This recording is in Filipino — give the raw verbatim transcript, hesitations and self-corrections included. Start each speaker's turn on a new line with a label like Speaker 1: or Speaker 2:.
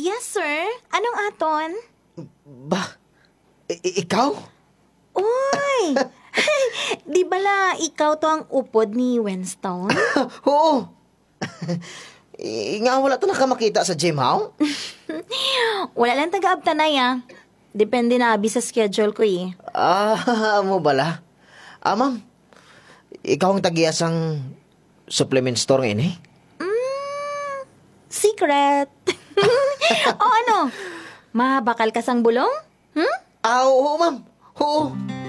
Speaker 1: Yes, sir. Anong aton?
Speaker 2: Ba, i- i- ikaw?
Speaker 1: Uy! Di bala ikaw to ang upod ni Winston?
Speaker 2: Oo. I- nga wala to nakamakita sa gym, ha?
Speaker 1: Wala lang taga-abtanay ah. Depende na abi sa schedule ko eh.
Speaker 2: Ah, mo bala? Ah, ma'am. Ikaw ang tagiyasang supplement store ngayon, eh?
Speaker 1: Secret. O ano? Mabakal ka sang bulong? Hmm?
Speaker 2: Ah, oo, ma'am. Oo.